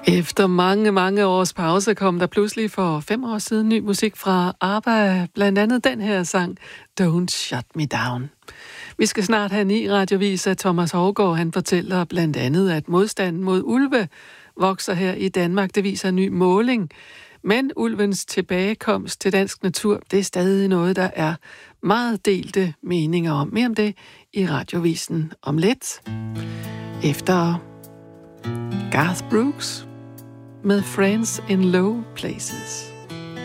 Efter mange, mange års pause kom der pludselig for 5 år siden ny musik fra ABBA, blandt andet den her sang, Don't Shut Me Down. Vi skal snart have en ny radiovis af Thomas Hougaard. Han fortæller blandt andet, at modstanden mod ulve vokser her i Danmark. Det viser en ny måling. Men ulvens tilbagekomst til dansk natur, det er stadig noget, der er meget delte meninger om. Mere om det i radiovisen om lidt. Efter Garth Brooks med Friends in Low Places.